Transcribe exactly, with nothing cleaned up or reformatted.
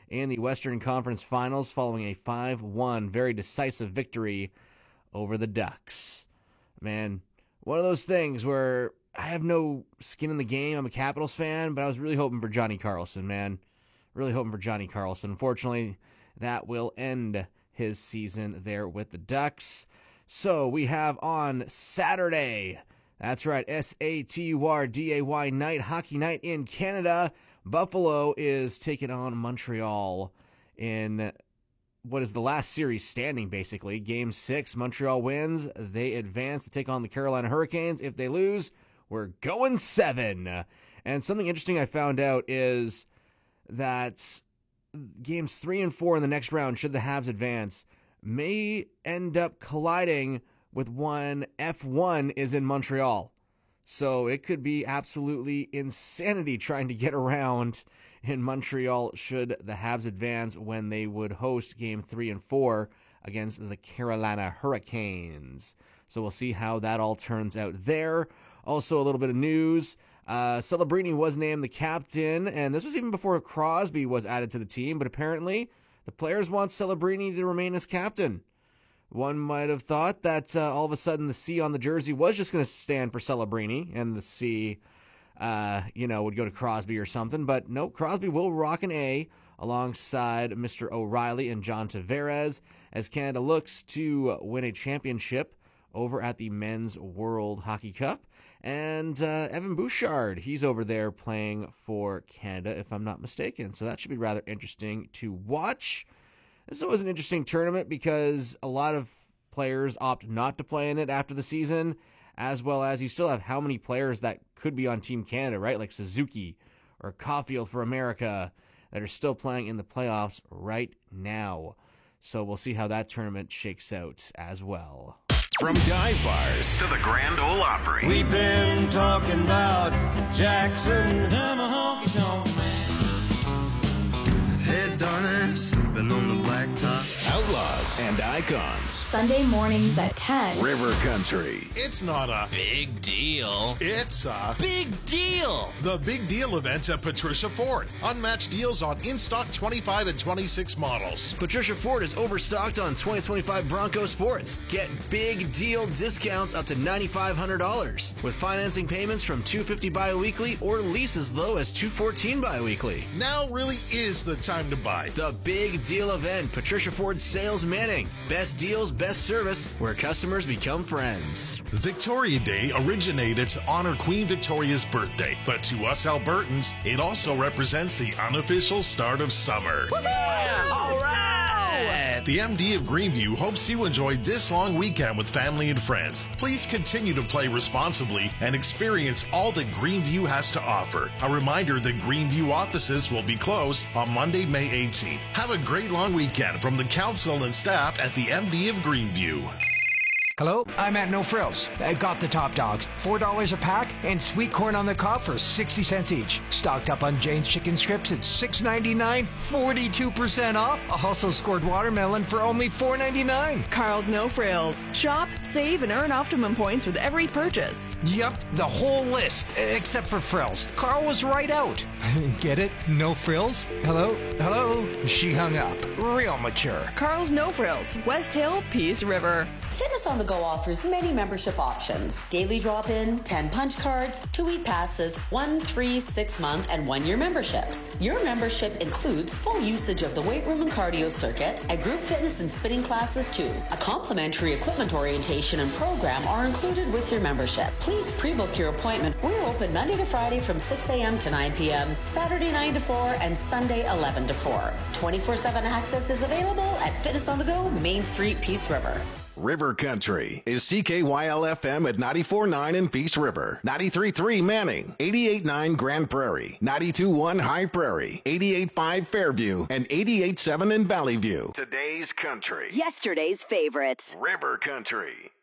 in the Western Conference Finals following a five one very decisive victory over the Ducks. Man, one of those things where I have no skin in the game. I'm a Capitals fan, but I was really hoping for Johnny Carlson, man. Really hoping for Johnny Carlson. Unfortunately, that will end his season there with the Ducks. So we have on Saturday, that's right, S A T U R D A Y night, hockey night in Canada. Buffalo is taking on Montreal in what is the last series standing, basically. Game six, Montreal wins. They advance to take on the Carolina Hurricanes. If they lose, we're going seven. And something interesting I found out is that games three and four in the next round, should the Habs advance, may end up colliding with one F one is in Montreal. So it could be absolutely insanity trying to get around in Montreal should the Habs advance when they would host game three and four against the Carolina Hurricanes. So we'll see how that all turns out there. Also, a little bit of news. Uh, Celebrini was named the captain, and this was even before Crosby was added to the team, but apparently the players want Celebrini to remain as captain. One might have thought that uh, all of a sudden the C on the jersey was just going to stand for Celebrini, and the C, uh, you know, would go to Crosby or something. But no, Crosby will rock an A alongside Mister O'Reilly and John Tavares as Canada looks to win a championship over at the Men's World Hockey Cup. And uh, Evan Bouchard, he's over there playing for Canada, if I'm not mistaken. So that should be rather interesting to watch. This was an interesting tournament because a lot of players opt not to play in it after the season, as well as you still have how many players that could be on Team Canada, right? Like Suzuki or Caulfield for America that are still playing in the playoffs right now. So we'll see how that tournament shakes out as well. From dive bars to the Grand Ole Opry. We've been talking about Jackson. I'm a honky tonk man. Hey, darling, sleeping on the blacktop. Outlaws and icons. Sunday mornings at ten. River Country. It's not a big deal. It's a big deal. The Big Deal event at Patricia Ford. Unmatched deals on in-stock twenty-five and twenty-six models. Patricia Ford is overstocked on twenty twenty-five Bronco Sports. Get big deal discounts up to nine thousand five hundred dollars with financing payments from two hundred fifty dollars bi-weekly or lease as low as two hundred fourteen dollars bi-weekly. Now really is the time to buy. The Big Deal event, Patricia Ford Sales Manning. Best deals, best service, where customers become friends. Victoria Day originated to honor Queen Victoria's birthday, but to us Albertans, it also represents the unofficial start of summer. Yeah, all right! The M D of Greenview hopes you enjoyed this long weekend with family and friends. Please continue to play responsibly and experience all that Greenview has to offer. A reminder that Greenview offices will be closed on Monday, May eighteenth. Have a great long weekend from the council and staff at the M D of Greenview. Hello, I'm at No Frills. I got the top dogs, four dollars a pack, and sweet corn on the cob for sixty cents each. Stocked up on Jane's chicken strips at six ninety-nine, forty-two percent off. I also scored watermelon for only four ninety-nine. Carl's No Frills. Shop, save, and earn optimum points with every purchase. Yep, the whole list, except for frills. Carl was right out. Get it? No frills? Hello? Hello? She hung up. Real mature. Carl's No Frills. West Hill, Peace River. Fitness on the Go offers many membership options. Daily drop-in, ten punch cards, two-week passes, one, three, six-month, and one-year memberships. Your membership includes full usage of the weight room and cardio circuit, and group fitness and spinning classes too. A complimentary equipment orientation and program are included with your membership. Please pre-book your appointment. We're open Monday to Friday from six a.m. to nine p.m., Saturday nine to four, and Sunday eleven to four. twenty-four seven access is available at Fitness on the Go, Main Street, Peace River. River Country is C K Y L F M at ninety-four point nine in Peace River, ninety-three point three Manning, eighty-eight point nine Grand Prairie, ninety-two point one High Prairie, eighty-eight point five Fairview, and eighty-eight point seven in Valley View. Today's country. Yesterday's favorites. River Country.